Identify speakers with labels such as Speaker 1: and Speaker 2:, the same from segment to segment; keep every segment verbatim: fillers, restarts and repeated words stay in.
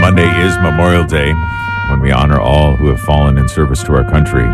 Speaker 1: Monday is Memorial Day, when we honor all who have fallen in service to our country.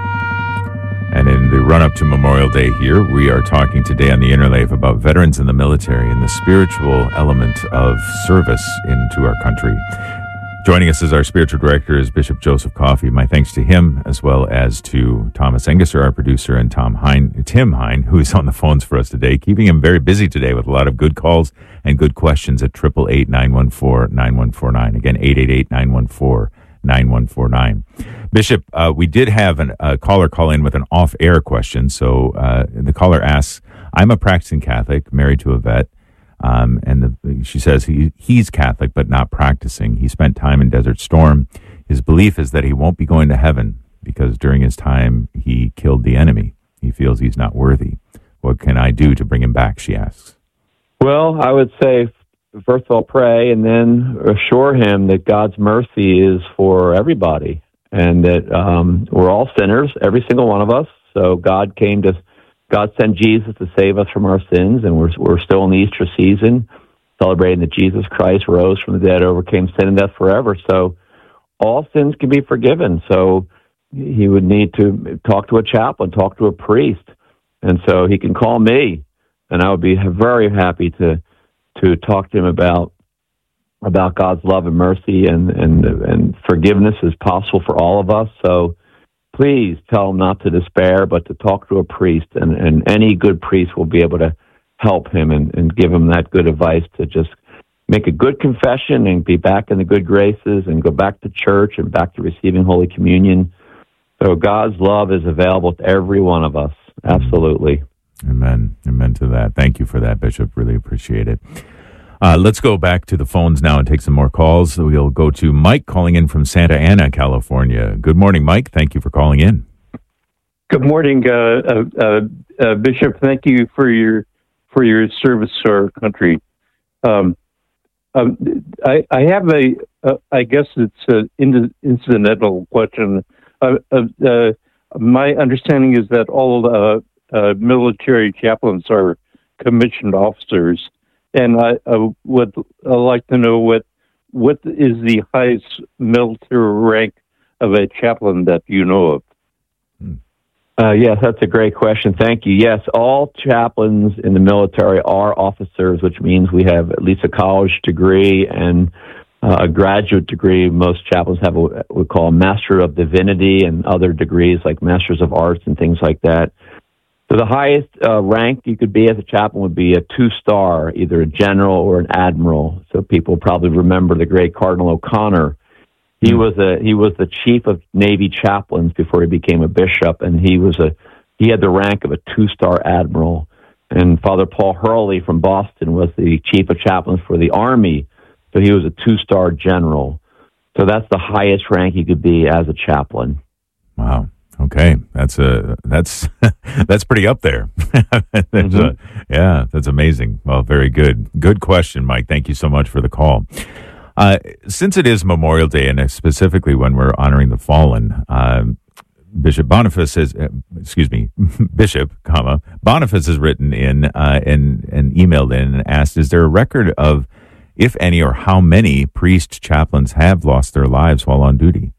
Speaker 1: And in the run-up to Memorial Day here, we are talking today on the Interleaf about veterans in the military and the spiritual element of service into our country. Joining us as our spiritual director is Bishop Joseph Coffey. My thanks to him, as well as to Thomas Engesser, our producer, and Tom Hine, Tim Hine, who is on the phones for us today, keeping him very busy today with a lot of good calls and good questions at eight eight eight, nine one four, nine one four nine. Again, eight eight eight, nine one four, nine one four nine. Bishop, uh, we did have an, a caller call in with an off-air question. So uh, the caller asks, I'm a practicing Catholic, married to a vet. Um, and the, she says he he's Catholic, but not practicing. He spent time in Desert Storm. His belief is that he won't be going to heaven because during his time he killed the enemy. He feels he's not worthy. What can I do to bring him back, she asks.
Speaker 2: Well, I would say, first of all, pray and then assure him that God's mercy is for everybody and that um, we're all sinners, every single one of us. So God came to God sent Jesus to save us from our sins, and we're we're still in the Easter season, celebrating that Jesus Christ rose from the dead, overcame sin and death forever. So all sins can be forgiven. So he would need to talk to a chaplain, talk to a priest, and so he can call me, and I would be very happy to to talk to him about about God's love and mercy and and and forgiveness is possible for all of us. So please tell him not to despair, but to talk to a priest, and, and any good priest will be able to help him and, and give him that good advice to just make a good confession and be back in the good graces and go back to church and back to receiving Holy Communion. So God's love is available to every one of us. Absolutely.
Speaker 1: Amen. Amen to that. Thank you for that, Bishop. Really appreciate it. Uh, let's go back to the phones now and take some more calls. We'll go to Mike calling in from Santa Ana, California. Good morning, Mike. Thank you for calling in.
Speaker 3: Good morning, uh, uh, uh, uh, Bishop. Thank you for your for your service to our country. Um, um, I, I have a, uh, I guess it's an incidental question. Uh, uh, uh, my understanding is that all uh, uh, military chaplains are commissioned officers. And I, I would I'd like to know what what is the highest military rank of a chaplain that you know of?
Speaker 2: Uh, yes, that's a great question. Thank you. Yes, all chaplains in the military are officers, which means we have at least a college degree and uh, a graduate degree. Most chaplains have what we call a Master of Divinity and other degrees like Masters of Arts and things like that. So the highest uh, rank you could be as a chaplain would be a two-star, either a general or an admiral. So people probably remember the great Cardinal O'Connor. He was a he was the chief of Navy chaplains before he became a bishop, and he was a he had the rank of a two-star admiral. And Father Paul Hurley from Boston was the chief of chaplains for the Army, so he was a two-star general. So that's the highest rank you could be as a chaplain.
Speaker 1: Wow. Okay, that's a that's that's pretty up there. mm-hmm. a, yeah, that's amazing. Well, very good. Good question, Mike. Thank you so much for the call. Uh, since it is Memorial Day, and specifically when we're honoring the fallen, uh, Bishop Boniface has, uh, excuse me, Bishop, comma Boniface has written in uh, and and emailed in and asked, is there a record of, if any, or how many priest chaplains have lost their lives while on duty?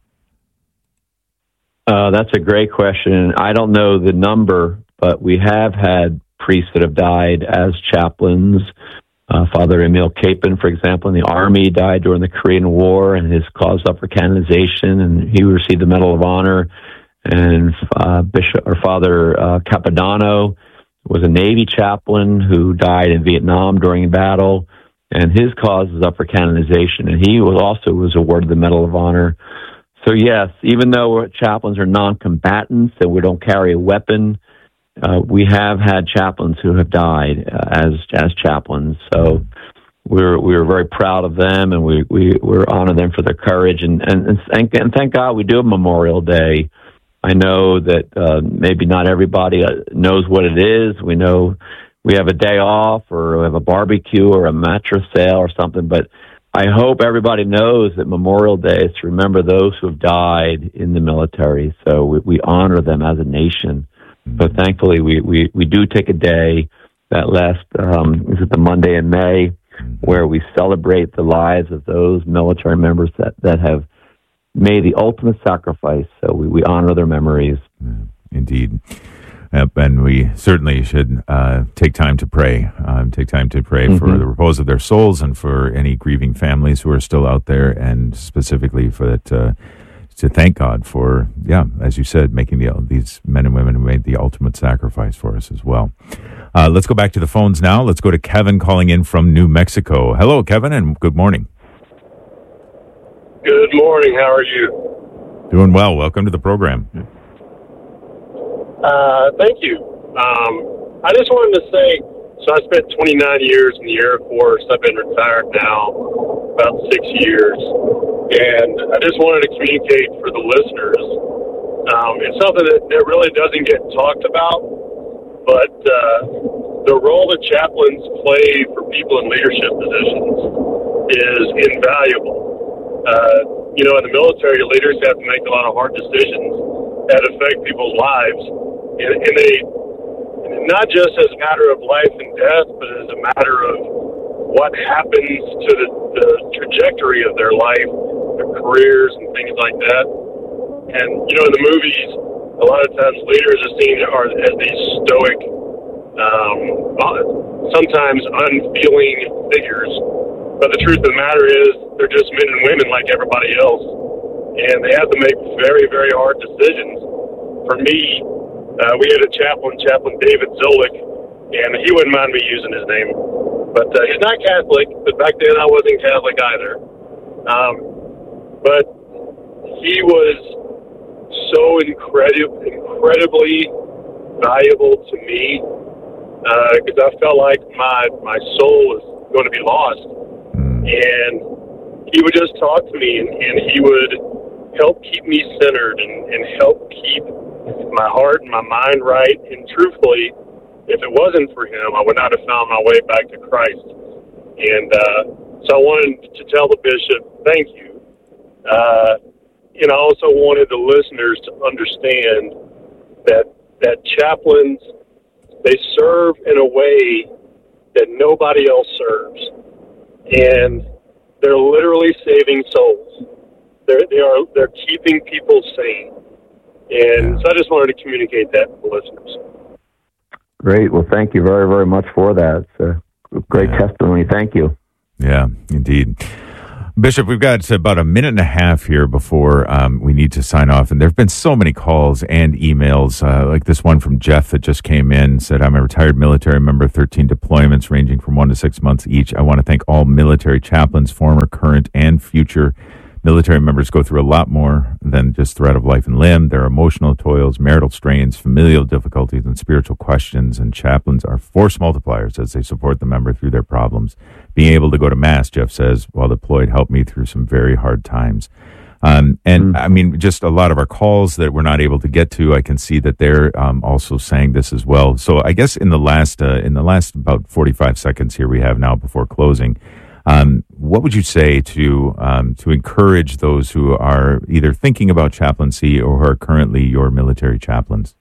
Speaker 2: Uh, that's a great question. I don't know the number, but we have had priests that have died as chaplains. Uh, Father Emil Capon, for example, in the Army, died during the Korean War, and his cause up for canonization, and he received the Medal of Honor. And uh, Bishop or Father uh, Capodanno was a Navy chaplain who died in Vietnam during a battle, and his cause is up for canonization, and he was also was awarded the Medal of Honor. So yes, even though chaplains are non-combatants and we don't carry a weapon, uh, we have had chaplains who have died uh, as as chaplains. So we're we're very proud of them, and we we we honor them for their courage. And and and thank, and thank God we do have Memorial Day. I know that uh, maybe not everybody knows what it is. We know we have a day off, or we have a barbecue, or a mattress sale, or something, but I hope everybody knows that Memorial Day is to remember those who have died in the military. So we, we honor them as a nation. So thankfully, we, we, we do take a day that last, um, is it the Monday in May? where we celebrate the lives of those military members that, that have made the ultimate sacrifice. So we, we honor their memories.
Speaker 1: Indeed. Yep, and we certainly should uh, take time to pray, um, take time to pray mm-hmm. for the repose of their souls and for any grieving families who are still out there, and specifically for that, uh, to thank God for, yeah, as you said, making the, these men and women who made the ultimate sacrifice for us as well. Uh, let's go back to the phones now. Let's go to Kevin calling in from New Mexico. Hello, Kevin, and good morning.
Speaker 4: Good morning. How are you?
Speaker 1: Doing well. Welcome to the program.
Speaker 4: Uh, thank you. Um, I just wanted to say, so I spent twenty-nine years in the Air Force. I've been retired now about six years. And I just wanted to communicate for the listeners. Um, it's something that, that really doesn't get talked about, but uh, the role that chaplains play for people in leadership positions is invaluable. Uh, you know, in the military, leaders have to make a lot of hard decisions that affect people's lives. And, and they, not just as a matter of life and death, but as a matter of what happens to the, the trajectory of their life, their careers, and things like that. And, you know, in the movies, a lot of times leaders are seen are, as these stoic, um, sometimes unfeeling figures. But the truth of the matter is, they're just men and women like everybody else. And they have to make very, very hard decisions. For me, Uh, we had a chaplain, Chaplain David Zolik, and he wouldn't mind me using his name. But uh, he's not Catholic, but back then I wasn't Catholic either. Um, but he was so incredi- incredibly valuable to me because uh, I felt like my, my soul was going to be lost. And he would just talk to me, and, and he would help keep me centered and, and help keep my heart and my mind right. And truthfully, if it wasn't for him, I would not have found my way back to Christ. And uh, so I wanted to tell the bishop, thank you. Uh, and I also wanted the listeners to understand that that chaplains, they serve in a way that nobody else serves. And they're literally saving souls. They're, they are, they're keeping people sane. And so I just wanted to communicate that to the listeners.
Speaker 2: Great. Well, thank you very, very much for that. It's a great yeah. testimony. Thank you.
Speaker 1: Yeah, indeed. Bishop, we've got about a minute and a half here before um, we need to sign off. And there have been so many calls and emails, uh, like this one from Jeff that just came in, said, I'm a retired military member, thirteen deployments ranging from one to six months each. I want to thank all military chaplains, former, current, and future. Military members go through a lot more than just threat of life and limb. Their emotional toils, marital strains, familial difficulties, and spiritual questions. And chaplains are force multipliers as they support the member through their problems. Being able to go to Mass, Jeff says, while deployed, helped me through some very hard times. Um, and, mm. I mean, just a lot of our calls that we're not able to get to, I can see that they're um, also saying this as well. So I guess in the last, uh, in the last about forty-five seconds here we have now before closing, Um, what would you say to um, to encourage those who are either thinking about chaplaincy or who are currently your military chaplains?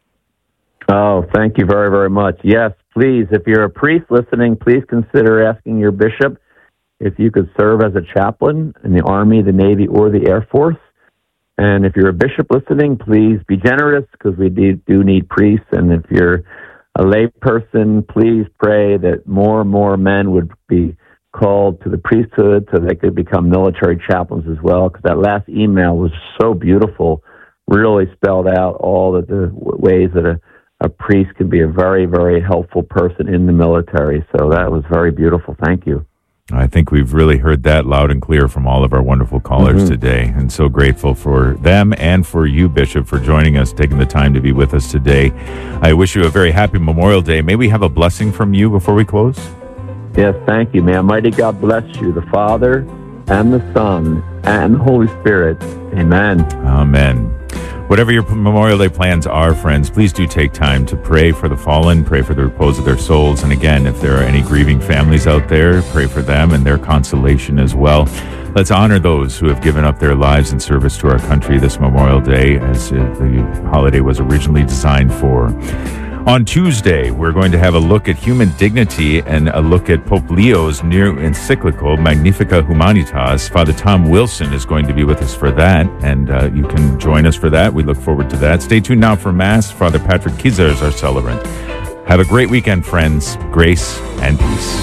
Speaker 2: Oh, thank you very, very much. Yes, please, if you're a priest listening, please consider asking your bishop if you could serve as a chaplain in the Army, the Navy, or the Air Force. And if you're a bishop listening, please be generous because we do, do need priests. And if you're a lay person, please pray that more and more men would be called to the priesthood so they could become military chaplains as well, because that last email was so beautiful, really spelled out all of the w- ways that a, a priest can be a very, very helpful person in the military. So that was very beautiful. Thank you.
Speaker 1: I think we've really heard that loud and clear from all of our wonderful callers mm-hmm. today, and so grateful for them and for you, Bishop, for joining us, taking the time to be with us today. I wish you a very happy Memorial Day. May we have a blessing from you before we close?
Speaker 2: Yes, thank you, man. Mighty God bless you, the Father and the Son and the Holy Spirit. Amen.
Speaker 1: Amen. Whatever your Memorial Day plans are, friends, please do take time to pray for the fallen, pray for the repose of their souls. And again, if there are any grieving families out there, pray for them and their consolation as well. Let's honor those who have given up their lives in service to our country this Memorial Day, as the holiday was originally designed for. On Tuesday, we're going to have a look at human dignity and a look at Pope Leo's new encyclical, Magnificat Humanitas. Father Tom Wilson is going to be with us for that, and uh, you can join us for that. We look forward to that. Stay tuned now for Mass. Father Patrick Kizer is our celebrant. Have a great weekend, friends. Grace and peace.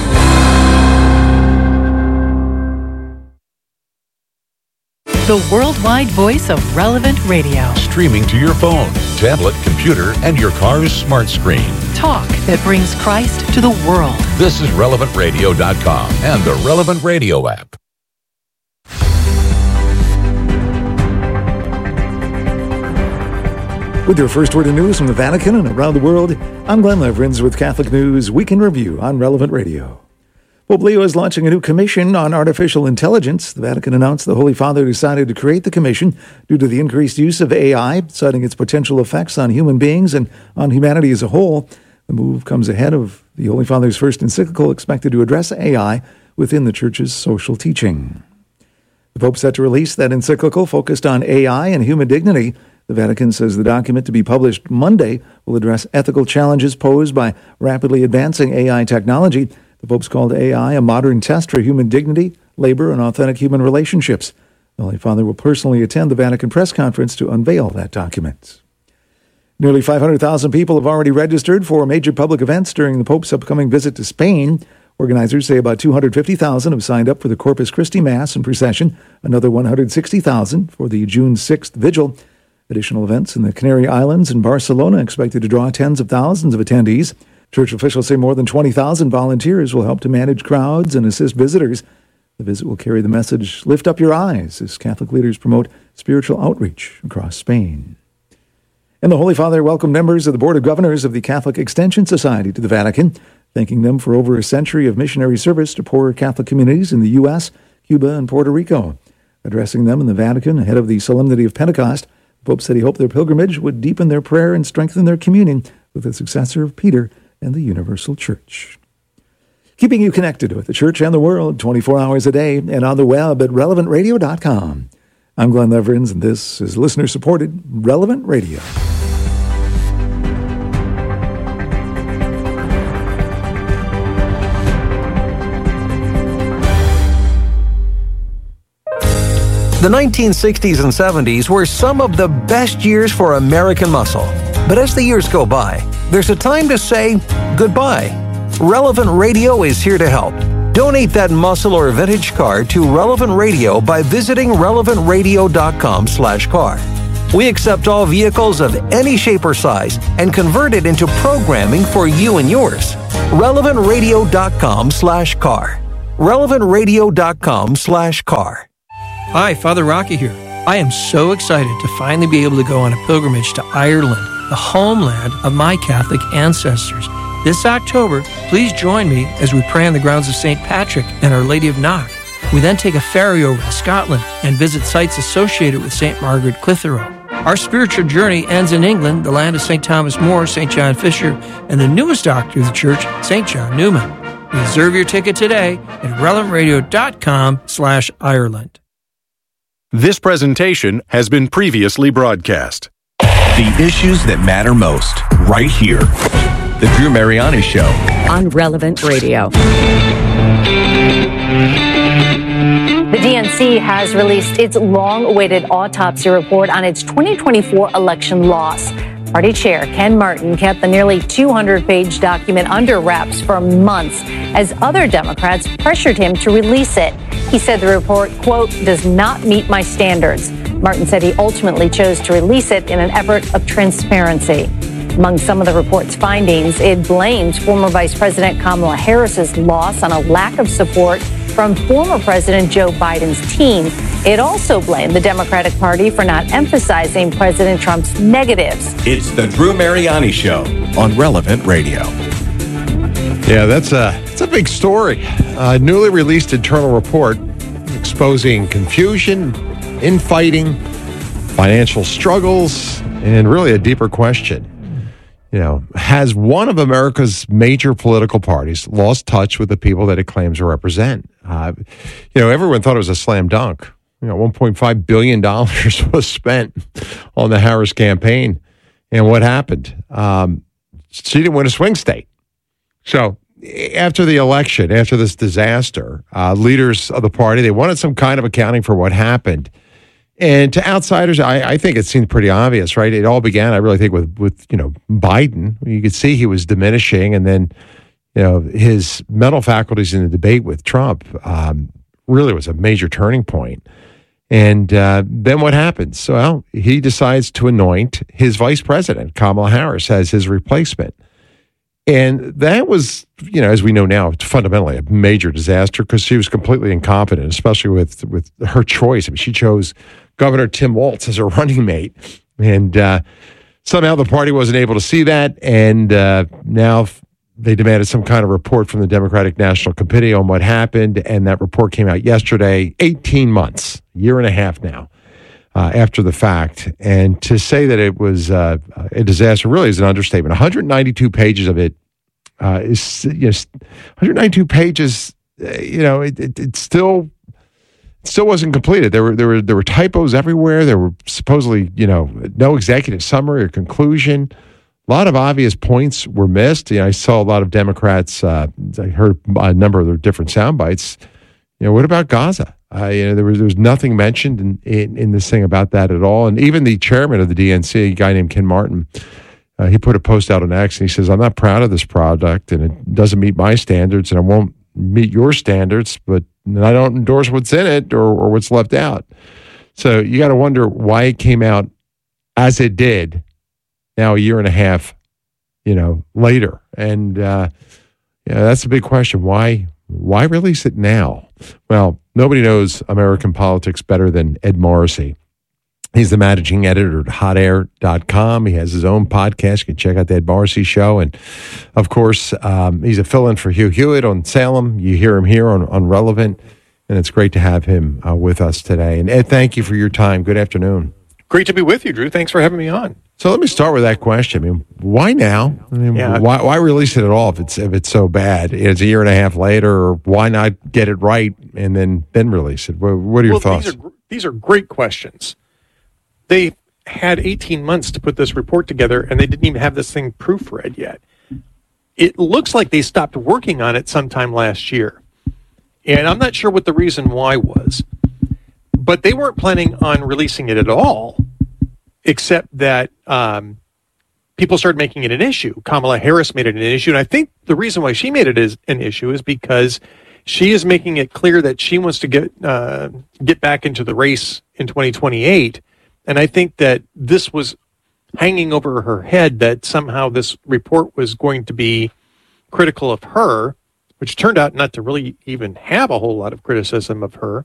Speaker 5: The worldwide voice of Relevant Radio.
Speaker 6: Streaming to your phone, tablet, computer, and your car's smart screen.
Speaker 5: Talk that brings Christ to the world.
Speaker 6: This is relevant radio dot com and the Relevant Radio app.
Speaker 7: With your first word of news from the Vatican and around the world, I'm Glenn Leverins with Catholic News Week in Review on Relevant Radio. Pope Leo is launching a new commission on artificial intelligence. The Vatican announced the Holy Father decided to create the commission due to the increased use of A I, citing its potential effects on human beings and on humanity as a whole. The move comes ahead of the Holy Father's first encyclical expected to address A I within the Church's social teaching. The Pope set to release that encyclical focused on A I and human dignity. The Vatican says the document, to be published Monday, will address ethical challenges posed by rapidly advancing A I technology. The Pope's called A I a modern test for human dignity, labor, and authentic human relationships. The Holy Father will personally attend the Vatican press conference to unveil that document. Nearly five hundred thousand people have already registered for major public events during the Pope's upcoming visit to Spain. Organizers say about two hundred fifty thousand have signed up for the Corpus Christi Mass and procession, another one hundred sixty thousand for the June sixth Vigil. Additional events in the Canary Islands and Barcelona expected to draw tens of thousands of attendees. Church officials say more than twenty thousand volunteers will help to manage crowds and assist visitors. The visit will carry the message, "Lift up your eyes," as Catholic leaders promote spiritual outreach across Spain. And the Holy Father welcomed members of the Board of Governors of the Catholic Extension Society to the Vatican, thanking them for over a century of missionary service to poor Catholic communities in the U S, Cuba, and Puerto Rico. Addressing them in the Vatican ahead of the Solemnity of Pentecost, the Pope said he hoped their pilgrimage would deepen their prayer and strengthen their communion with the successor of Peter and the Universal Church. Keeping you connected with the Church and the world twenty-four hours a day and on the web at relevant radio dot com. I'm Glenn Leverins, and this is listener-supported Relevant Radio.
Speaker 8: The nineteen sixties and seventies were some of the best years for American muscle. But as the years go by, there's a time to say goodbye. Relevant Radio is here to help. Donate that muscle or vintage car to Relevant Radio by visiting relevant radio dot com slash car. We accept all vehicles of any shape or size and convert it into programming for you and yours. relevant radio dot com slash car. relevant radio dot com slash car.
Speaker 9: Hi, Father Rocky here. I am so excited to finally be able to go on a pilgrimage to Ireland, the homeland of my Catholic ancestors. This October, please join me as we pray on the grounds of Saint Patrick and Our Lady of Knock. We then take a ferry over to Scotland and visit sites associated with Saint Margaret Clitheroe. Our spiritual journey ends in England, the land of Saint Thomas More, Saint John Fisher, and the newest doctor of the Church, Saint John Newman. Reserve your ticket today at relevant radio dot com slash Ireland.
Speaker 10: This presentation has been previously broadcast.
Speaker 11: The issues that matter most, right here. The Drew Mariani Show.
Speaker 12: On Relevant Radio. The D N C has released its long-awaited autopsy report on its twenty twenty-four election loss. Party Chair Ken Martin kept the nearly two hundred page document under wraps for months as other Democrats pressured him to release it. He said the report, quote, does not meet my standards. Martin said he ultimately chose to release it in an effort of transparency. Among some of the report's findings, it blames former Vice President Kamala Harris's loss on a lack of support from former President Joe Biden's team. It also blamed the Democratic Party for not emphasizing President Trump's negatives.
Speaker 11: It's the Drew Mariani Show on Relevant Radio.
Speaker 13: Yeah, that's a, that's a big story. A newly released internal report exposing confusion, infighting, financial struggles, and really a deeper question. You know, has one of America's major political parties lost touch with the people that it claims to represent? Uh, you know, everyone thought it was a slam dunk. You know, one point five billion dollars was spent on the Harris campaign. And what happened? Um, she didn't win a swing state. So after the election, after this disaster, uh, leaders of the party, they wanted some kind of accounting for what happened. And to outsiders, I, I think it seemed pretty obvious, right? It all began, I really think, with, with, you know, Biden. You could see he was diminishing, and then, you know, his mental faculties in the debate with Trump um, really was a major turning point. And uh, then what happens? So, well, he decides to anoint his vice president, Kamala Harris, as his replacement. And that was, you know, as we know now, fundamentally a major disaster because she was completely incompetent, especially with, with her choice. I mean, she chose Governor Tim Walz as her running mate. And uh, somehow the party wasn't able to see that. And uh, now they demanded some kind of report from the Democratic National Committee on what happened. And that report came out yesterday, eighteen months, a year and a half now. Uh, after the fact, and to say that it was uh, a disaster really is an understatement. one hundred ninety-two pages of it uh, is, you know, one hundred ninety-two pages. Uh, you know, it, it, it still it still wasn't completed. There were there were there were typos everywhere. There were supposedly, you know, no executive summary or conclusion. A lot of obvious points were missed. You know, I saw a lot of Democrats. Uh, I heard a number of their different sound bites. You know, what about Gaza? Uh, you know, there was there was nothing mentioned in, in, in this thing about that at all. And even the chairman of the D N C, a guy named Ken Martin, uh, he put a post out on X and he says, "I'm not proud of this product, and it doesn't meet my standards, and I won't meet your standards, but I don't endorse what's in it or, or what's left out." So you got to wonder why it came out as it did. Now a year and a half, you know, later, and uh, yeah, that's a big question. Why? Why release it now? Well, nobody knows American politics better than Ed Morrissey. He's the managing editor at hot air dot com. He has his own podcast. You can check out the Ed Morrissey Show. And, of course, um, he's a fill-in for Hugh Hewitt on Salem. You hear him here on, on Relevant, and it's great to have him uh, with us today. And, Ed, thank you for your time. Good afternoon.
Speaker 14: Great to be with you, Drew. Thanks for having me on.
Speaker 13: So let me start with that question. I mean, why now? I mean,
Speaker 14: yeah.
Speaker 13: why why release it at all if it's if it's so bad? It's a year and a half later, or why not get it right and then then release it? What, what are your
Speaker 14: well,
Speaker 13: thoughts?
Speaker 14: These are, these are great questions. They had eighteen months to put this report together, and they didn't even have this thing proofread yet. It looks like they stopped working on it sometime last year, and I'm not sure what the reason why was. But they weren't planning on releasing it at all, except that um, people started making it an issue. Kamala Harris made it an issue, and I think the reason why she made it as an issue is because she is making it clear that she wants to get uh, get back into the race in twenty twenty-eight, and I think that this was hanging over her head that somehow this report was going to be critical of her, which turned out not to really even have a whole lot of criticism of her.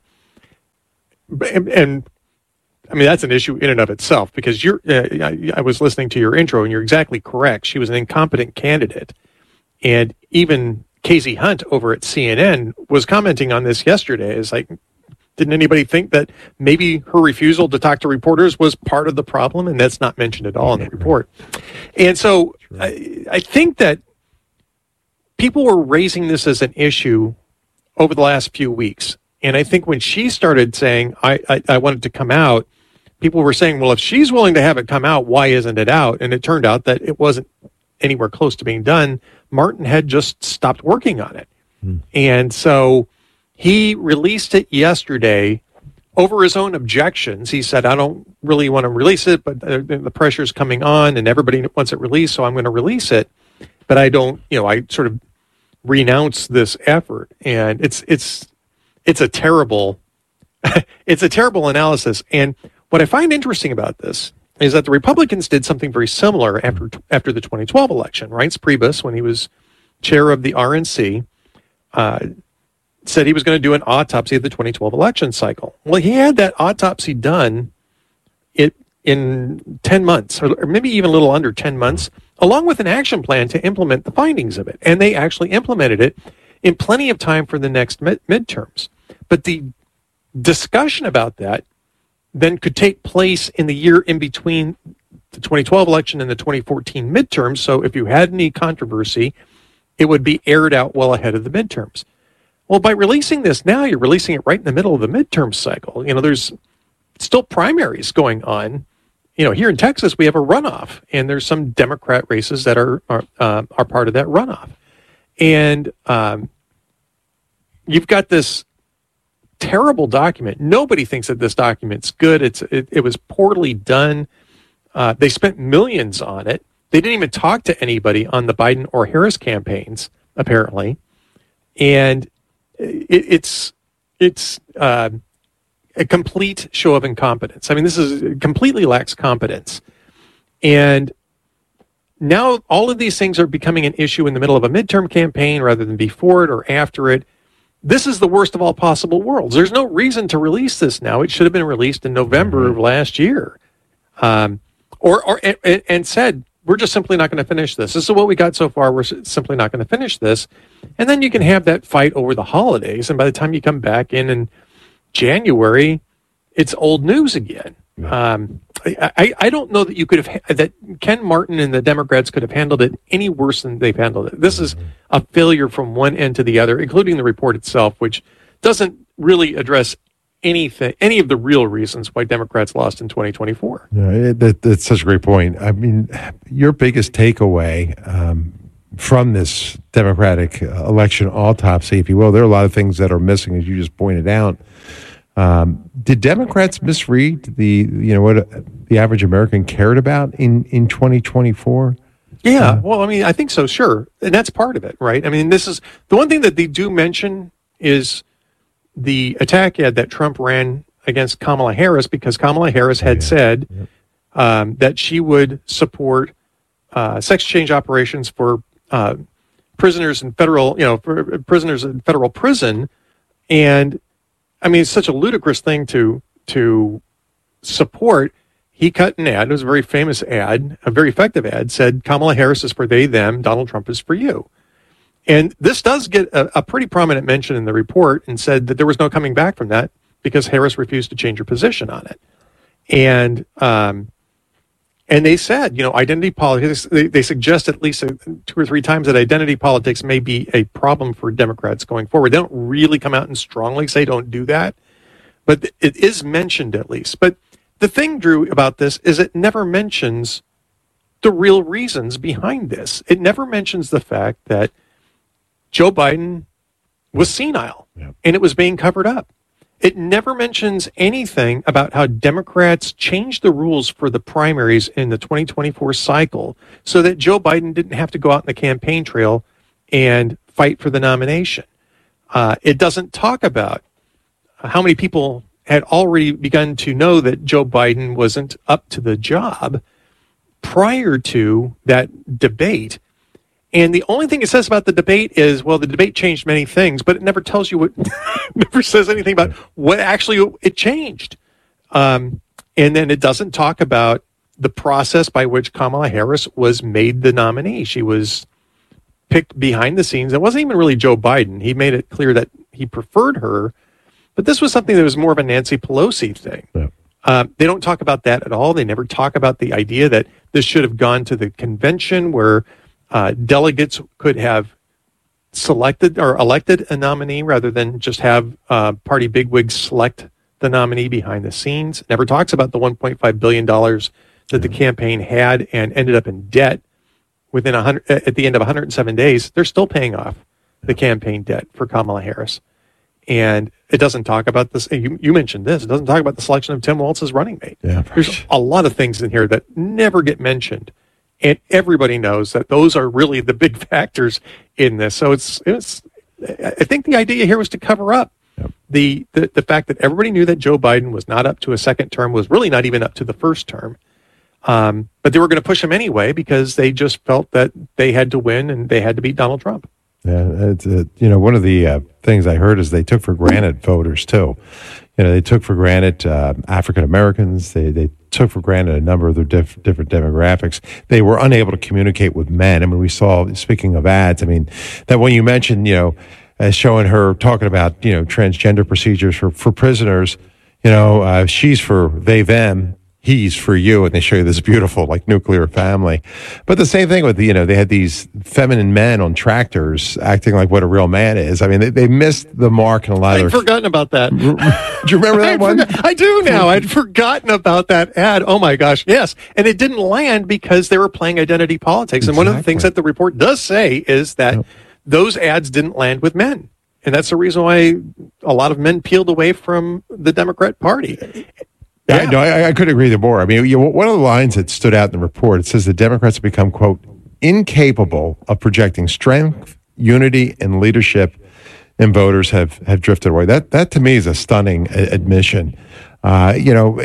Speaker 14: And, and I mean, that's an issue in and of itself because you're, uh, I, I was listening to your intro and you're exactly correct. She was an incompetent candidate. And even Casey Hunt over at C N N was commenting on this yesterday. It's like, didn't anybody think that maybe her refusal to talk to reporters was part of the problem? And that's not mentioned at all in the report. And so I, I think that people were raising this as an issue over the last few weeks. And I think when she started saying, I, I, I want it to come out, people were saying, well, if she's willing to have it come out, why isn't it out? And it turned out that it wasn't anywhere close to being done. Martin had just stopped working on it. Hmm. And so he released it yesterday over his own objections. He said, I don't really want to release it, but the pressure's coming on and everybody wants it released, so I'm going to release it. But I don't, you know, I sort of renounce this effort. And it's, it's, It's a terrible, it's a terrible analysis. And what I find interesting about this is that the Republicans did something very similar after after the twenty twelve election. Reince Priebus, when he was chair of the R N C, uh, said he was going to do an autopsy of the twenty twelve election cycle. Well, he had that autopsy done it in ten months, or maybe even a little under ten months, along with an action plan to implement the findings of it. And they actually implemented it in plenty of time for the next mid- midterms. But the discussion about that then could take place in the year in between the twenty twelve election and the twenty fourteen midterms. So if you had any controversy, it would be aired out well ahead of the midterms. Well, by releasing this now, you're releasing it right in the middle of the midterm cycle. You know, there's still primaries going on you know, here in Texas, we have a runoff, and there's some Democrat races that are are, uh, are part of that runoff. And um, you've got this terrible document. Nobody thinks that this document's good. It's it, it was poorly done. Uh, they spent millions on it. They didn't even talk to anybody on the Biden or Harris campaigns, apparently. And it, it's it's uh, a complete show of incompetence. I mean, this is completely lacks competence. And now all of these things are becoming an issue in the middle of a midterm campaign rather than before it or after it. This is the worst of all possible worlds. There's no reason to release this now. It should have been released in November of last year. Um, or, or and, and said, we're just simply not going to finish this. This is what we got so far. We're simply not going to finish this. And then you can have that fight over the holidays. And by the time you come back in in January, it's old news again. Um, I, I, I don't know that you could have, that Ken Martin and the Democrats could have handled it any worse than they've handled it. This is a failure from one end to the other, including the report itself, which doesn't really address anything, any of the real reasons why Democrats lost in twenty twenty-four.
Speaker 13: Yeah, it, that, that's such a great point. I mean, your biggest takeaway um, from this Democratic election autopsy, if you will, there are a lot of things that are missing, as you just pointed out. Um, did Democrats misread the, you know, what the average American cared about in, in twenty twenty-four?
Speaker 14: Yeah,
Speaker 13: uh,
Speaker 14: well, I mean, I think so, sure. And that's part of it, right? I mean, this is the one thing that they do mention is the attack ad that Trump ran against Kamala Harris, because Kamala Harris had yeah. said yep. um, that she would support uh, sex change operations for uh, prisoners in federal, you know, for prisoners in federal prison. And I mean, it's such a ludicrous thing to to support. He cut an ad. It was a very famous ad, a very effective ad, said Kamala Harris is for they, them, Donald Trump is for you. And this does get a, a pretty prominent mention in the report, and said that there was no coming back from that because Harris refused to change her position on it. And um, and they said, you know, identity politics, they, they suggest at least a, two or three times that identity politics may be a problem for Democrats going forward. They don't really come out and strongly say don't do that, but it is mentioned at least. But the thing, Drew, about this is it never mentions the real reasons behind this. It never mentions the fact that Joe Biden was senile yeah. and it was being covered up. It never mentions anything about how Democrats changed the rules for the primaries in the twenty twenty-four cycle so that Joe Biden didn't have to go out in the campaign trail and fight for the nomination. Uh, it doesn't talk about how many people had already begun to know that Joe Biden wasn't up to the job prior to that debate. And the only thing it says about the debate is, well, the debate changed many things, but it never tells you what, never says anything about what actually it changed. Um, and then it doesn't talk about the process by which Kamala Harris was made the nominee. She was picked behind the scenes. It wasn't even really Joe Biden. He made it clear that he preferred her, but this was something that was more of a Nancy Pelosi thing. Yeah. Uh, they don't talk about that at all. They never talk about the idea that this should have gone to the convention where Uh, delegates could have selected or elected a nominee rather than just have uh, party bigwigs select the nominee behind the scenes. It never talks about the one point five billion dollars that the campaign had and ended up in debt within one hundred, at the end of one hundred seven days. They're still paying off the campaign debt for Kamala Harris. And it doesn't talk about this. You, you mentioned this. It doesn't talk about the selection of Tim Walz as running mate. Yeah, There's a lot of things in here that never get mentioned. And everybody knows that those are really the big factors in this. So it's, it's I think the idea here was to cover up yep. the, the, the fact that everybody knew that Joe Biden was not up to a second term, was really not even up to the first term. Um, but they were going to push him anyway because they just felt that they had to win and they had to beat Donald Trump.
Speaker 13: Yeah, it's, uh, you know, one of the uh, things I heard is they took for granted voters too. You know, they took for granted uh, African Americans. They they took for granted a number of their diff- different demographics. They were unable to communicate with men. I mean, we saw, speaking of ads, I mean, that when you mentioned, you know, uh, showing her talking about, you know, transgender procedures for, for prisoners, you know, uh, she's for they, them, he's for you, and they show you this beautiful like nuclear family. But the same thing with, you know, they had these feminine men on tractors acting like what a real man is. I mean, they, they missed the mark in a lot
Speaker 14: I'd
Speaker 13: of
Speaker 14: forgotten about that.
Speaker 13: Do you remember that one?
Speaker 14: Forgot, I do now. I'd forgotten about that ad. Oh my gosh, yes. And it didn't land because they were playing identity politics. And
Speaker 13: Exactly.
Speaker 14: one of the things that the report does say is that yep. those ads didn't land with men. And that's the reason why a lot of men peeled away from the Democrat Party.
Speaker 13: Yeah, no, I, I couldn't agree more. I mean, you know, one of the lines that stood out in the report, it says the Democrats have become, quote, incapable of projecting strength, unity, and leadership, and voters have, have drifted away. That, that to me is a stunning a- admission. Uh, you know,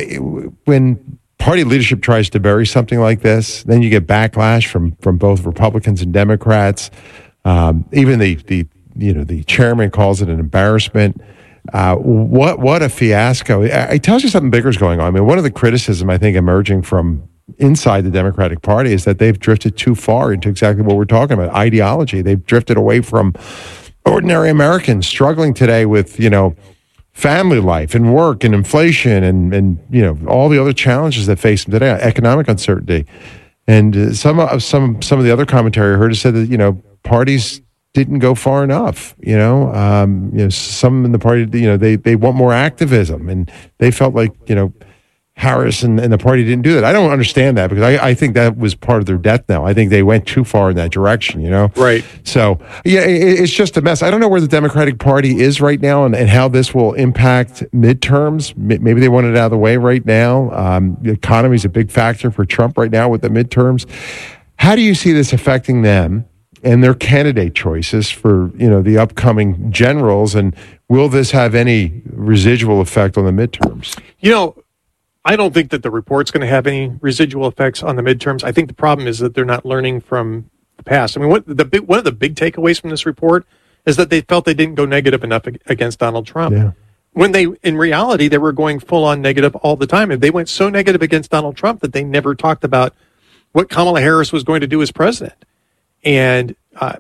Speaker 13: when party leadership tries to bury something like this, then you get backlash from, from both Republicans and Democrats. Um, even the, the, you know, the chairman calls it an embarrassment. Uh, what what a fiasco. It tells you something bigger is going on. I mean, one of the criticism I think emerging from inside the Democratic Party is that they've drifted too far into exactly what we're talking about, ideology. They've drifted away from ordinary Americans struggling today with, you know, family life and work and inflation and, and you know, all the other challenges that face them today, economic uncertainty. And uh, some of some some of the other commentary I heard said that, you know, parties didn't go far enough. You know, um, you know, some in the party, you know, they, they want more activism, and they felt like, you know, Harris and, and the party didn't do that. I don't understand that, because I, I think that was part of their death now. I think they went too far in that direction, you know?
Speaker 14: Right.
Speaker 13: So, yeah, it, it's just a mess. I don't know where the Democratic Party is right now and, and how this will impact midterms. Maybe they want it out of the way right now. Um, the economy is a big factor for Trump right now with the midterms. How do you see this affecting them and their candidate choices for, you know, the upcoming generals, and will this have any residual effect on the midterms?
Speaker 14: You know, I don't think that the report's going to have any residual effects on the midterms. I think the problem is that they're not learning from the past. I mean, what the big, one of the big takeaways from this report is that they felt they didn't go negative enough against Donald Trump.
Speaker 13: Yeah.
Speaker 14: When they, in reality, they were going full on negative all the time. And they went so negative against Donald Trump that they never talked about what Kamala Harris was going to do as president. And uh,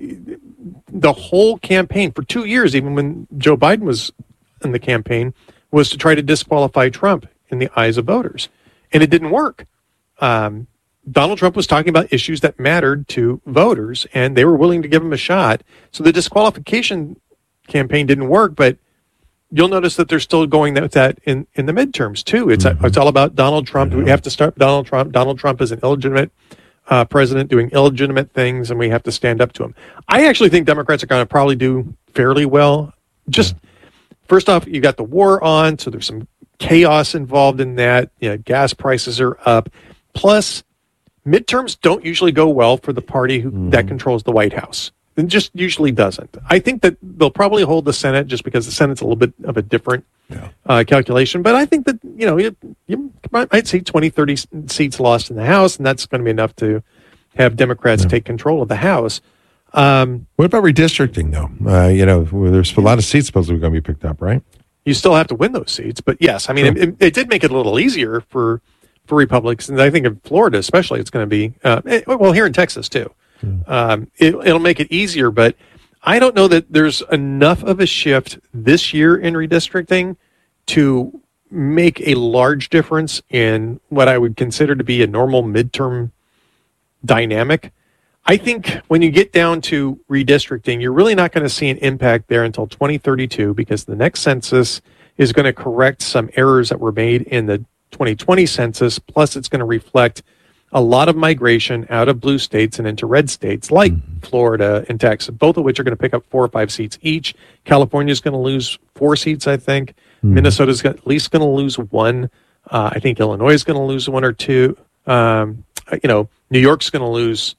Speaker 14: the whole campaign for two years, even when Joe Biden was in the campaign, was to try to disqualify Trump in the eyes of voters. And it didn't work. Um, Donald Trump was talking about issues that mattered to voters, and they were willing to give him a shot. So the disqualification campaign didn't work, but you'll notice that they're still going with that in, in the midterms, too. It's, mm-hmm. a, it's all about Donald Trump. We have to start Donald Trump. Donald Trump is an illegitimate Uh, president doing illegitimate things, and we have to stand up to him. I actually think Democrats are going to probably do fairly well. Just yeah. First off, you got the war on, so there's some chaos involved in that. You know, gas prices are up. Plus, midterms don't usually go well for the party who, mm-hmm. that controls the White House. It just usually doesn't. I think that they'll probably hold the Senate just because the Senate's a little bit of a different yeah. uh, calculation. But I think that, you know, you, you, I'd say twenty, thirty seats lost in the House, and that's going to be enough to have Democrats yeah. take control of the House. Um,
Speaker 13: what about redistricting, though? Uh, you know, there's a lot of seats supposedly going to be picked up, right?
Speaker 14: You still have to win those seats. But yes, I mean, it, it did make it a little easier for, for Republicans. And I think in Florida especially, it's going to be, uh, it, well, here in Texas, too. Um, it, it'll make it easier, but I don't know that there's enough of a shift this year in redistricting to make a large difference in what I would consider to be a normal midterm dynamic. I think when you get down to redistricting, you're really not going to see an impact there until twenty thirty-two, because the next census is going to correct some errors that were made in the twenty twenty census, plus it's going to reflect a lot of migration out of blue states and into red states like mm-hmm. Florida and Texas, both of which are going to pick up four or five seats each. California is going to lose four seats, I think. Mm-hmm. Minnesota's at least going to lose one. Uh, I think Illinois is going to lose one or two. Um, you know, New York's going to lose,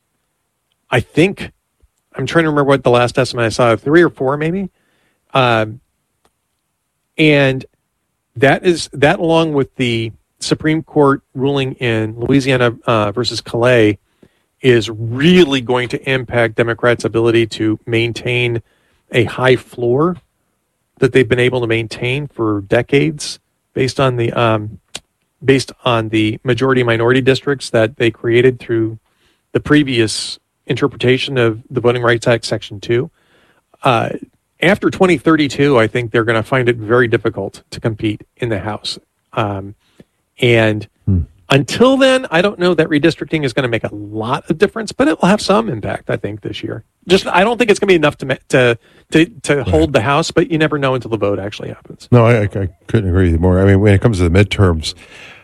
Speaker 14: I think, I'm trying to remember what the last estimate I saw, three or four maybe. Um, and that is that along with the Supreme Court ruling in Louisiana uh, versus Calais is really going to impact Democrats' ability to maintain a high floor that they've been able to maintain for decades, based on the um, based on the majority minority districts that they created through the previous interpretation of the Voting Rights Act Section two. Uh, after twenty thirty-two, I think they're going to find it very difficult to compete in the House. Um, And until then, I don't know that redistricting is going to make a lot of difference, but it will have some impact, I think, this year. Just, I don't think it's going to be enough to ma- to to, to right. hold the House, but you never know until the vote actually happens.
Speaker 13: No, I, I couldn't agree with you more. I mean, when it comes to the midterms,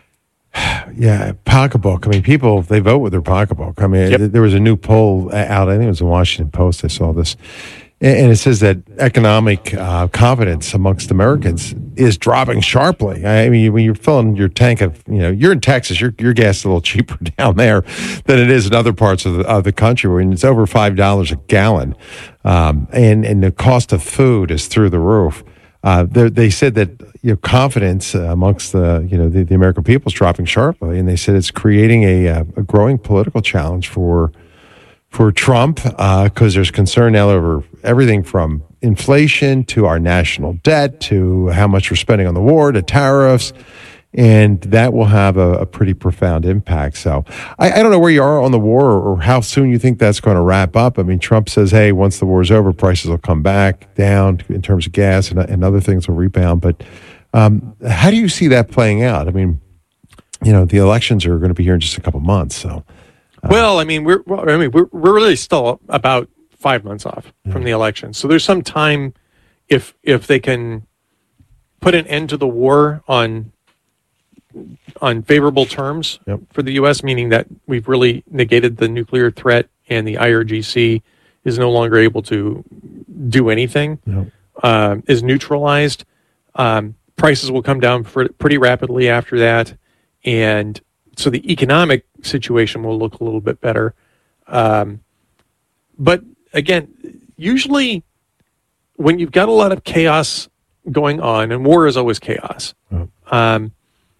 Speaker 13: yeah, pocketbook. I mean, people, they vote with their pocketbook. I mean, yep. there was a new poll out, I think it was the Washington Post, I saw this, and it says that economic uh, confidence amongst Americans is dropping sharply. I mean, when you're filling your tank of, you know, you're in Texas, your your gas is a little cheaper down there than it is in other parts of the, of the country, where it's over five dollars a gallon, um, and and the cost of food is through the roof. Uh, they said that, you know, confidence uh, amongst the you know the, the American people is dropping sharply, and they said it's creating a, a growing political challenge for. for Trump, because uh, there's concern now over everything from inflation to our national debt to how much we're spending on the war to tariffs, and that will have a, a pretty profound impact. So I, I don't know where you are on the war or, or how soon you think that's going to wrap up. I mean, Trump says, hey, once the war is over, prices will come back down in terms of gas and, and other things will rebound. But um, how do you see that playing out? I mean, you know, the elections are going to be here in just a couple months, so...
Speaker 14: Well, I mean, we're well, I mean, we're we're really still about five months off yeah. from the election, so there's some time if if they can put an end to the war on on favorable terms yep. for the U S, meaning that we've really negated the nuclear threat and the I R G C is no longer able to do anything, yep. uh, is neutralized. Um, prices will come down for, pretty rapidly after that, and so the economic situation will look a little bit better. Um, but again, usually when you've got a lot of chaos going on, and war is always chaos, oh. um,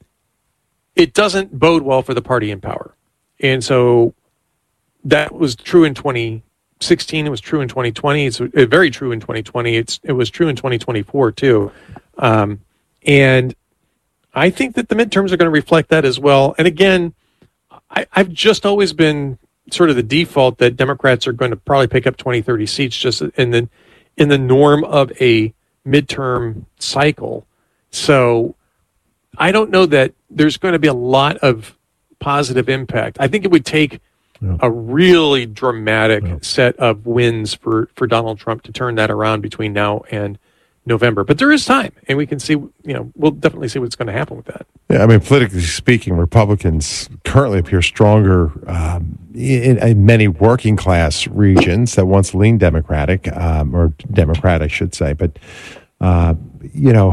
Speaker 14: it doesn't bode well for the party in power. And so that was true in twenty sixteen. It was true in twenty twenty. It's very true in twenty twenty. It's, it was true in twenty twenty-four too. Um, and I think that the midterms are going to reflect that as well. And again, I, I've just always been sort of the default that Democrats are going to probably pick up twenty, thirty seats just in the, in the norm of a midterm cycle. So I don't know that there's going to be a lot of positive impact. I think it would take yeah. a really dramatic yeah. set of wins for, for Donald Trump to turn that around between now and November, but there is time, and we can see, you know, we'll definitely see what's going to happen with that.
Speaker 13: Yeah, I mean, politically speaking, Republicans currently appear stronger um, in, in many working class regions that once leaned Democratic, um, or Democrat, I should say. But, uh, you know,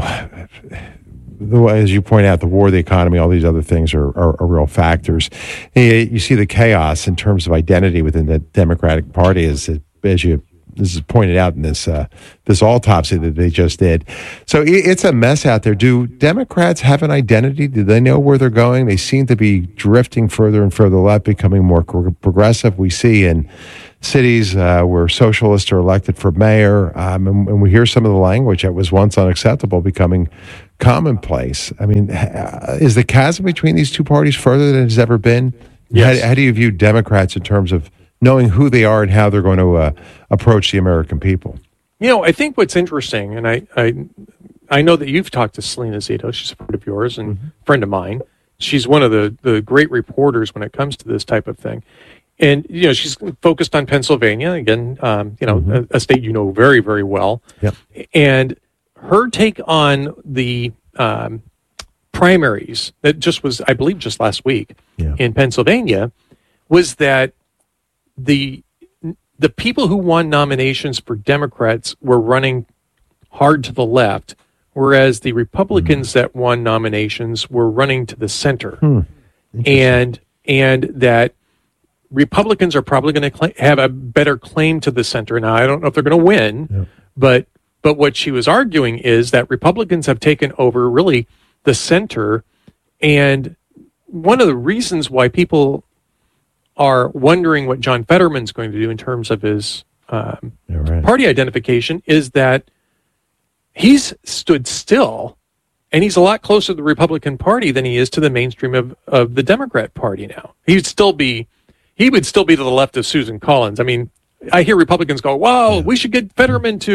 Speaker 13: the way, as you point out, the war, the economy, all these other things are, are, are real factors. And you see the chaos in terms of identity within the Democratic Party as, as you This is pointed out in this uh, this autopsy that they just did. So it's a mess out there. Do Democrats have an identity? Do they know where they're going? They seem to be drifting further and further left, becoming more progressive. We see in cities uh, where socialists are elected for mayor, um, and, and we hear some of the language that was once unacceptable becoming commonplace. I mean, is the chasm between these two parties further than it's ever been?
Speaker 14: Yes.
Speaker 13: How, how do you view Democrats in terms of knowing who they are and how they're going to uh, approach the American people?
Speaker 14: You know, I think what's interesting, and I I, I know that you've talked to Selena Zito. She's a friend of yours and mm-hmm. friend of mine. She's one of the, the great reporters when it comes to this type of thing. And, you know, she's focused on Pennsylvania, again, um, you know, mm-hmm. a, a state you know very, very well.
Speaker 13: Yep.
Speaker 14: And her take on the um, primaries that just was, I believe, just last week yeah. in Pennsylvania was that the the people who won nominations for Democrats were running hard to the left, whereas the Republicans mm-hmm. that won nominations were running to the center.
Speaker 13: Hmm.
Speaker 14: And and that Republicans are probably going to cl- have a better claim to the center. Now, I don't know if they're going to win,
Speaker 13: yeah.
Speaker 14: but but what she was arguing is that Republicans have taken over really the center, and one of the reasons why people are wondering what John Fetterman's going to do in terms of his um,
Speaker 13: yeah, right.
Speaker 14: party identification is that he's stood still, and he's a lot closer to the Republican Party than he is to the mainstream of, of the Democrat Party now. He'd still be, he would still be to the left of Susan Collins. I mean, I hear Republicans go, "Wow, yeah. we should get Fetterman to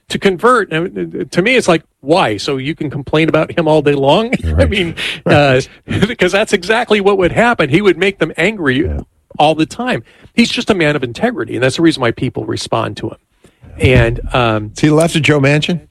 Speaker 14: to convert. And to me, it's like, why? So you can complain about him all day long? Right. I mean, uh, because that's exactly what would happen. He would make them angry yeah. all the time. He's just a man of integrity, and that's the reason why people respond to him. And um,
Speaker 13: is he left of Joe Manchin?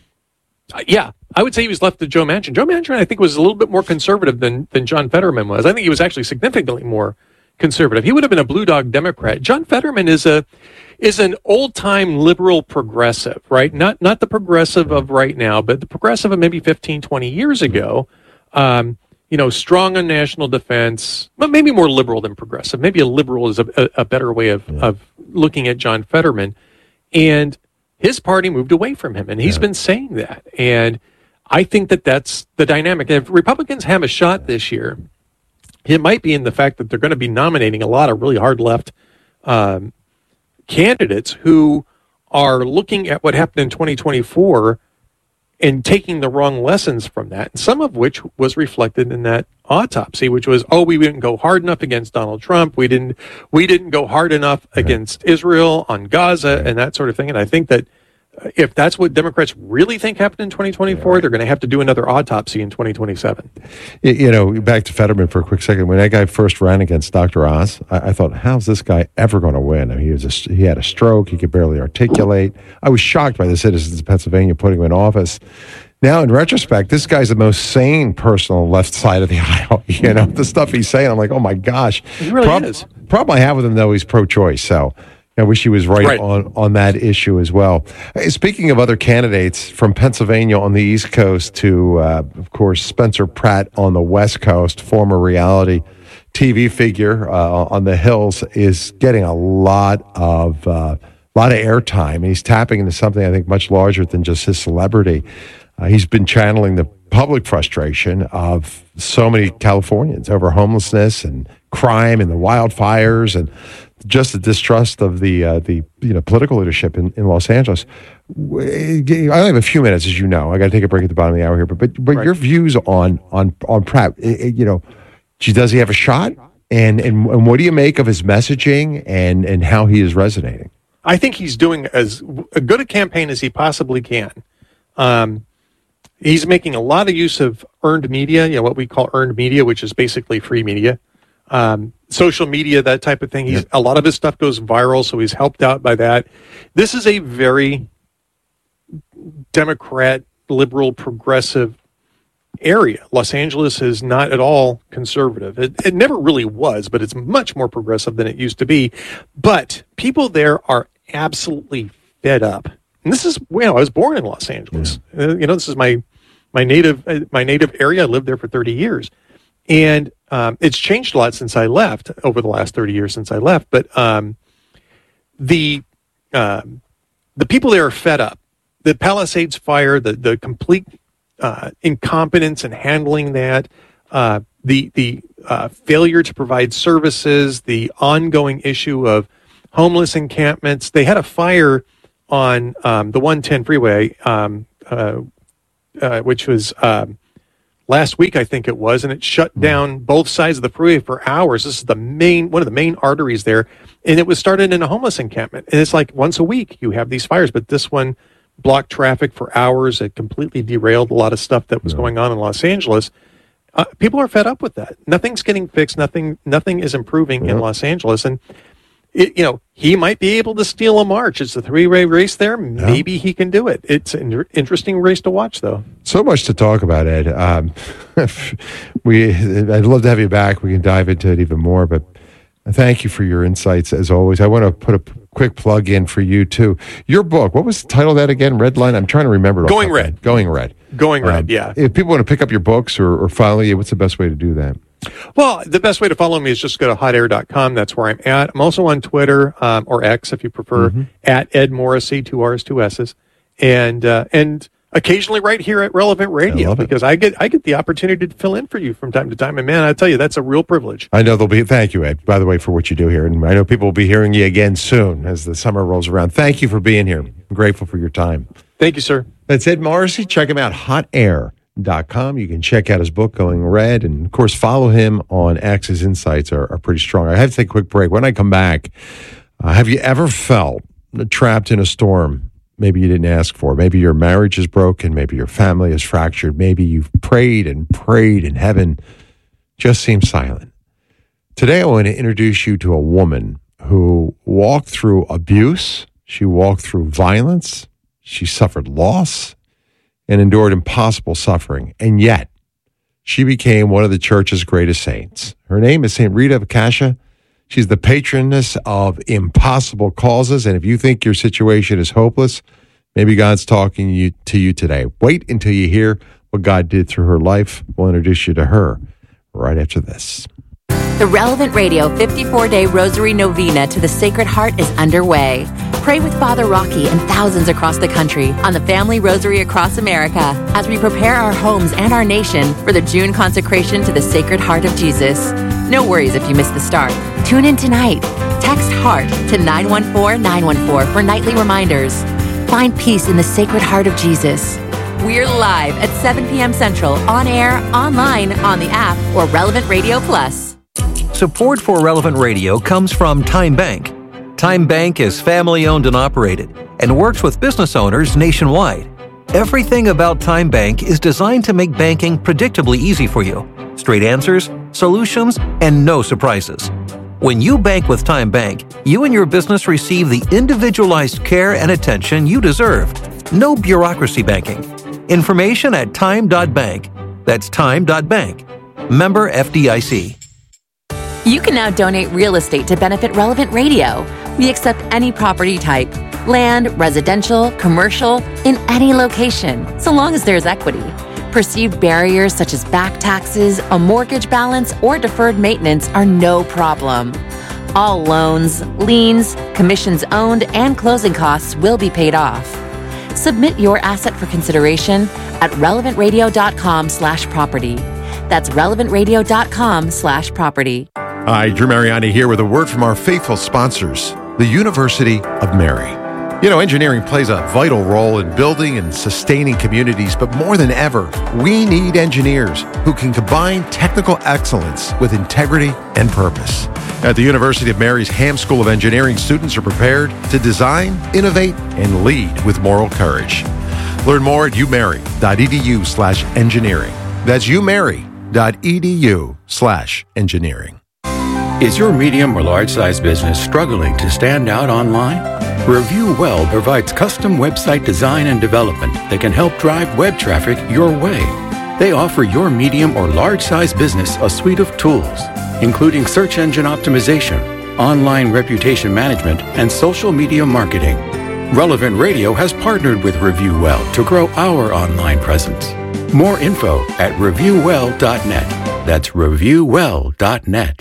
Speaker 14: Uh, yeah, I would say he was left of Joe Manchin. Joe Manchin, I think, was a little bit more conservative than than John Fetterman was. I think he was actually significantly more conservative. He would have been a blue dog Democrat. John Fetterman is a is an old time liberal progressive, right? Not not the progressive of right now, but the progressive of maybe fifteen, twenty years ago. Um, you know, strong on national defense, but maybe more liberal than progressive. Maybe a liberal is a, a, a better way of, yeah. of looking at John Fetterman. And his party moved away from him, and he's yeah. been saying that. And I think that that's the dynamic. If Republicans have a shot this year, it might be in the fact that they're going to be nominating a lot of really hard left um, candidates who are looking at what happened in twenty twenty-four and taking the wrong lessons from that, and some of which was reflected in that autopsy, which was, oh, we didn't go hard enough against Donald Trump. We didn't we didn't go hard enough right. against Israel on Gaza and that sort of thing. And I think that if that's what Democrats really think happened in twenty twenty-four, yeah. they're going to have to do another autopsy in twenty twenty-seven.
Speaker 13: You know, back to Fetterman for a quick second. When that guy first ran against Doctor Oz, I, I thought, how's this guy ever going to win? I mean, he was a, he had a stroke. He could barely articulate. I was shocked by the citizens of Pennsylvania putting him in office. Now, in retrospect, this guy's the most sane person on the left side of the aisle. You know, the stuff he's saying, I'm like, oh my gosh.
Speaker 14: He really Prob- is.
Speaker 13: Problem I have with him, though, he's pro-choice. So I wish he was right, right. on on that issue as well. Hey, speaking of other candidates from Pennsylvania on the East Coast to, uh, of course, Spencer Pratt on the West Coast, former reality T V figure uh, on the Hills, is getting a lot of uh, lot of airtime. He's tapping into something I think much larger than just his celebrity. Uh, he's been channeling the public frustration of so many Californians over homelessness and crime and the wildfires and just the distrust of the uh, the you know political leadership in, in Los Angeles. I only have a few minutes, as you know. I got to take a break at the bottom of the hour here, but but, but right. your views on on on Pratt, you know, does he have a shot? And, and and what do you make of his messaging and and how he is resonating?
Speaker 14: I think he's doing as good a campaign as he possibly can. Um, he's making a lot of use of earned media, you know, what we call earned media, which is basically free media. Um, social media, that type of thing. He's a lot of his stuff goes viral, so he's helped out by that. This is a very Democrat, liberal, progressive area. Los Angeles is not at all conservative. It, it never really was, but it's much more progressive than it used to be. But people there are absolutely fed up. And this is, well, I was born in Los Angeles. Yeah. Uh, you know, this is my my native uh, my native area. I lived there for thirty years. And um, it's changed a lot since I left, over the last thirty years since I left. But um, the um, the people there are fed up. The Palisades fire, the the complete uh, incompetence in handling that, uh, the the uh, failure to provide services, the ongoing issue of homeless encampments. They had a fire on um, the one ten freeway, um, uh, uh, which was um, last week, I think it was, and it shut down both sides of the freeway for hours. This is the main, one of the main arteries there, and it was started in a homeless encampment. And it's like once a week you have these fires, but this one blocked traffic for hours. It completely derailed a lot of stuff that was yeah. going on in Los Angeles. Uh, people are fed up with that. Nothing's getting fixed. Nothing, nothing is improving yeah. in Los Angeles, and It, you know, he might be able to steal a march. It's a three-way race there. Maybe yeah. he can do it. It's an interesting race to watch, though.
Speaker 13: So much to talk about, Ed. Um, we, I'd love to have you back. We can dive into it even more, but thank you for your insights, as always. I want to put a quick plug in for you, too. Your book, what was the title of that again? Red Line? I'm trying to remember it.
Speaker 14: Going Red.
Speaker 13: Going Red.
Speaker 14: Going Red,
Speaker 13: um,
Speaker 14: yeah.
Speaker 13: If people want to pick up your books or, or follow you, what's the best way to do that?
Speaker 14: Well, the best way to follow me is just go to hot air dot com. That's where I'm at. I'm also on Twitter, um, or X if you prefer, mm-hmm. at Ed Morrissey, two R's, two S's. And uh, and occasionally right here at Relevant Radio, I because I get I get the opportunity to fill in for you from time to time. And man, I tell you, that's a real privilege.
Speaker 13: I know there'll be, thank you, Ed, by the way, for what you do here. And I know people will be hearing you again soon as the summer rolls around. Thank you for being here. I'm grateful for your time.
Speaker 14: Thank you, sir.
Speaker 13: That's Ed Morrissey. Check him out, hot air dot com. You can check out his book, Going Red, and of course, follow him on X. His insights are, are pretty strong. I have to take a quick break. When I come back, uh, have you ever felt trapped in a storm maybe you didn't ask for. Maybe your marriage is broken. Maybe your family is fractured. Maybe you've prayed and prayed and heaven just seems silent. Today, I want to introduce you to a woman who walked through abuse. She walked through violence. She suffered loss and endured impossible suffering. And yet, she became one of the church's greatest saints. Her name is Saint Rita of Cascia. She's the patroness of impossible causes. And if you think your situation is hopeless, maybe God's talking you, to you today. Wait until you hear what God did through her life. We'll introduce you to her right after this.
Speaker 15: The Relevant Radio fifty-four day Rosary Novena to the Sacred Heart is underway. Pray with Father Rocky and thousands across the country on the Family Rosary across America as we prepare our homes and our nation for the June consecration to the Sacred Heart of Jesus. No worries if you miss the start. Tune in tonight. Text HEART to nine one four nine one four for nightly reminders. Find peace in the Sacred Heart of Jesus. We're live at seven p.m. Central, on air, online, on the app, or Relevant Radio Plus.
Speaker 8: Support for Relevant Radio comes from Time Bank. Time Bank is family-owned and operated and works with business owners nationwide. Everything about Time Bank is designed to make banking predictably easy for you. Straight answers, solutions, and no surprises. When you bank with Time Bank, you and your business receive the individualized care and attention you deserve. No bureaucracy banking. Information at time dot bank. That's time dot bank. Member F D I C.
Speaker 15: You can now donate real estate to benefit Relevant Radio. We accept any property type, land, residential, commercial, in any location, so long as there's equity. Perceived barriers such as back taxes, a mortgage balance, or deferred maintenance are no problem. All loans, liens, commissions owned, and closing costs will be paid off. Submit your asset for consideration at relevant radio dot com slash property. That's relevant radio dot com slash property.
Speaker 13: Hi, Drew Mariani here with a word from our faithful sponsors, the University of Mary. You know, engineering plays a vital role in building and sustaining communities, but more than ever, we need engineers who can combine technical excellence with integrity and purpose. At the University of Mary's Ham School of Engineering, students are prepared to design, innovate, and lead with moral courage. Learn more at umary.edu slash engineering. That's umary.edu slash engineering.
Speaker 16: Is your medium or large-size business struggling to stand out online? Review Well provides custom website design and development that can help drive web traffic your way. They offer your medium or large-size business a suite of tools, including search engine optimization, online reputation management, and social media marketing. Relevant Radio has partnered with Review Well to grow our online presence. More info at review well dot net. That's review well dot net.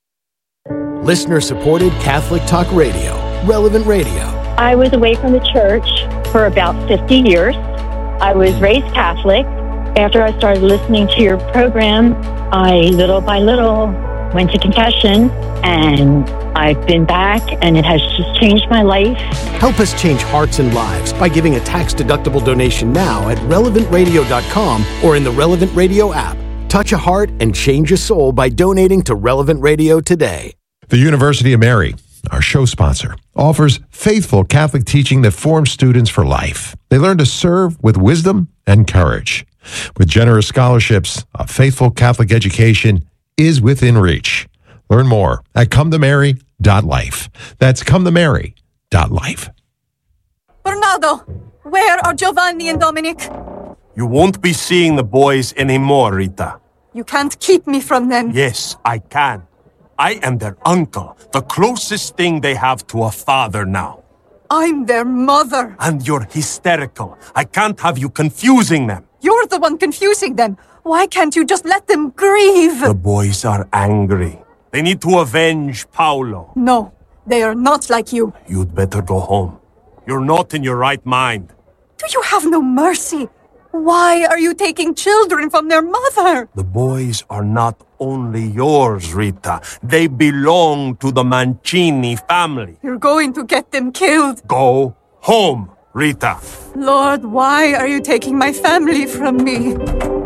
Speaker 17: Listener-supported Catholic Talk Radio, Relevant Radio.
Speaker 18: I was away from the church for about fifty years. I was raised Catholic. After I started listening to your program, I, little by little, went to confession, and I've been back, and it has just changed my life.
Speaker 17: Help us change hearts and lives by giving a tax-deductible donation now at relevant radio dot com or in the Relevant Radio app. Touch a heart and change a soul by donating to Relevant Radio today.
Speaker 13: The University of Mary, our show sponsor, offers faithful Catholic teaching that forms students for life. They learn to serve with wisdom and courage. With generous scholarships, a faithful Catholic education is within reach. Learn more at come to mary dot life. That's come to mary dot life.
Speaker 19: Bernardo, where are Giovanni and Dominic?
Speaker 20: You won't be seeing the boys anymore, Rita.
Speaker 19: You can't keep me from them.
Speaker 20: Yes, I can. I am their uncle, the closest thing they have to a father now.
Speaker 19: I'm their mother.
Speaker 20: And you're hysterical. I can't have you confusing them.
Speaker 19: You're the one confusing them. Why can't you just let them grieve?
Speaker 20: The boys are angry. They need to avenge Paolo.
Speaker 19: No, they are not like you.
Speaker 20: You'd better go home. You're not in your right mind.
Speaker 19: Do you have no mercy? Why are you taking children from their mother?
Speaker 20: The boys are not only yours, Rita. They belong to the Mancini family.
Speaker 19: You're going to get them killed.
Speaker 20: Go home, Rita.
Speaker 19: Lord, why are you taking my family from me?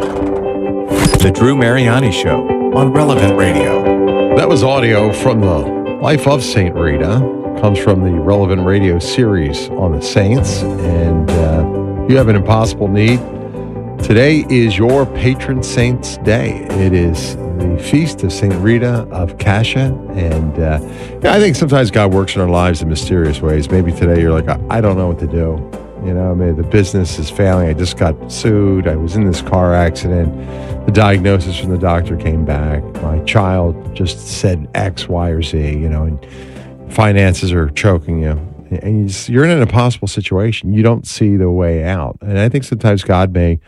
Speaker 6: The Drew Mariani Show on Relevant Radio.
Speaker 13: That was audio from the life of Saint Rita, comes from the Relevant Radio series on the saints. And uh, you have an impossible need. Today is your patron saint's day. It is the feast of Saint Rita of Cascia. And uh, yeah, I think sometimes God works in our lives in mysterious ways. Maybe today you're like, I, I don't know what to do. You know, maybe the business is failing. I just got sued. I was in this car accident. The diagnosis from the doctor came back. My child just said X, Y, or Z, you know, and finances are choking you. And you're in an impossible situation. You don't see the way out. And I think sometimes God may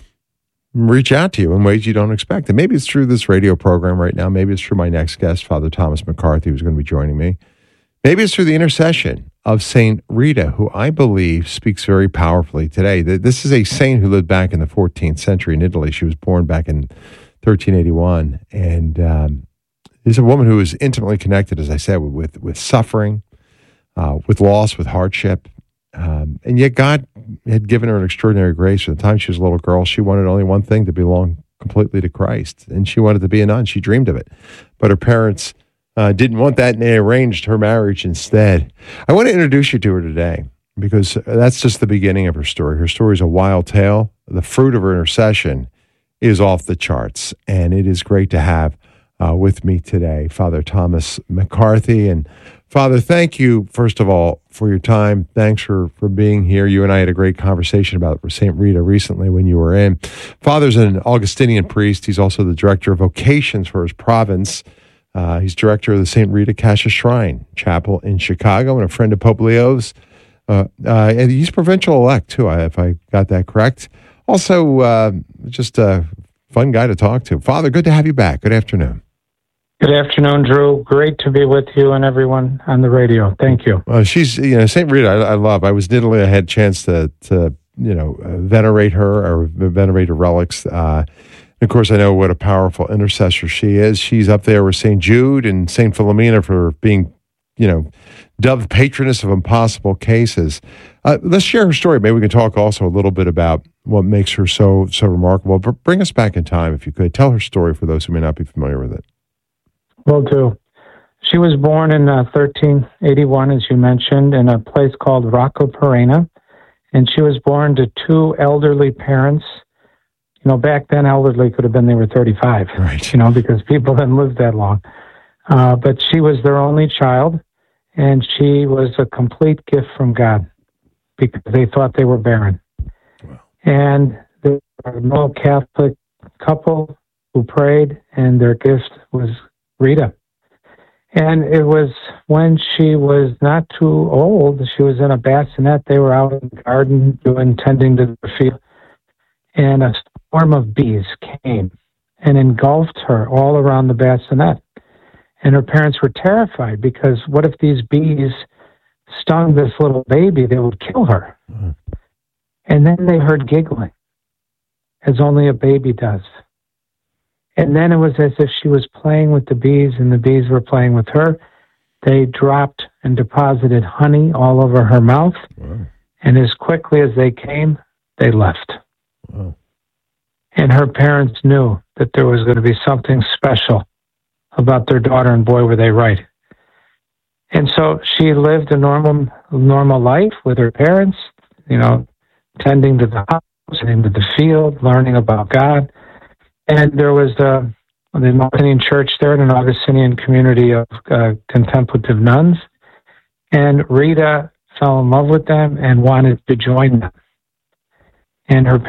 Speaker 13: reach out to you in ways you don't expect. And maybe it's through this radio program right now. Maybe it's through my next guest, Father Thomas McCarthy, who's going to be joining me. Maybe it's through the intercession of Saint Rita, who I believe speaks very powerfully today. This is a saint who lived back in the fourteenth century in Italy. She was born back in thirteen eighty-one. And um, is a woman who is intimately connected, as I said, with, with suffering, uh, with loss, with hardship. Um, and yet God had given her an extraordinary grace. From the time she was a little girl, she wanted only one thing, to belong completely to Christ. And she wanted to be a nun. She dreamed of it. But her parents uh, didn't want that, and they arranged her marriage instead. I want to introduce you to her today because that's just the beginning of her story. Her story is a wild tale. The fruit of her intercession is off the charts. And it is great to have uh, with me today Father Thomas McCarthy. And Father, thank you, first of all, for your time. Thanks for, for being here. You and I had a great conversation about Saint Rita recently when you were in. Father's an Augustinian priest. He's also the director of vocations for his province. Uh, he's director of the Saint Rita Cascia Shrine Chapel in Chicago and a friend of Pope Leo's. Uh, uh, and he's provincial elect, too, if I got that correct. Also, uh, just a fun guy to talk to. Father, good to have you back. Good afternoon.
Speaker 21: Good afternoon, Drew. Great to be with you and everyone on the radio. Thank you.
Speaker 13: Well, she's, you know, Saint Rita, I, I love. I was in Italy. I had a chance to, to you know, uh, venerate her or venerate her relics. Uh, of course, I know what a powerful intercessor she is. She's up there with Saint Jude and Saint Philomena for being, you know, dubbed patroness of impossible cases. Uh, let's share her story. Maybe we can talk also a little bit about what makes her so so remarkable. But bring us back in time, if you could. Tell her story for those who may not be familiar with it.
Speaker 21: Will do. She was born in uh, thirteen eighty-one, as you mentioned, in a place called Rocco Perena. And she was born to two elderly parents. You know, back then, elderly could have been they were thirty-five,
Speaker 13: right?
Speaker 21: You know, because people didn't live that long. Uh, but she was their only child, and she was a complete gift from God because they thought they were barren. Wow. And they were an old Catholic couple who prayed, and their gift was Rita. And it was when she was not too old, she was in a bassinet, they were out in the garden doing tending to the field, and a swarm of bees came and engulfed her all around the bassinet. And her parents were terrified because what if these bees stung this little baby? They would kill her. Mm-hmm. And then they heard giggling, as only a baby does. And then it was as if she was playing with the bees and the bees were playing with her. They dropped and deposited honey all over her mouth. Wow. And as quickly as they came, they left. Wow. And her parents knew that there was going to be something special about their daughter, and boy, were they right. And so she lived a normal normal life with her parents, you know, tending to the house, tending to the field, learning about God. And there was uh, the Augustinian church there, an Augustinian community of uh, contemplative nuns. And Rita fell in love with them and wanted to join them. And her